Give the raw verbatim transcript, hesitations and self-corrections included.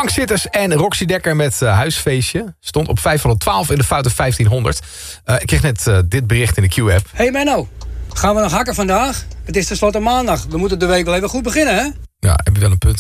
Bankzitters en Roxy Dekker met uh, Huisfeestje. Stond op vijfhonderdtwaalf in de foute vijftienhonderd. Uh, ik kreeg net uh, dit bericht in de Q-app. Hey Menno, gaan we nog hakken vandaag? Het is tenslotte maandag. We moeten de week wel even goed beginnen, hè? Ja, heb je wel een punt.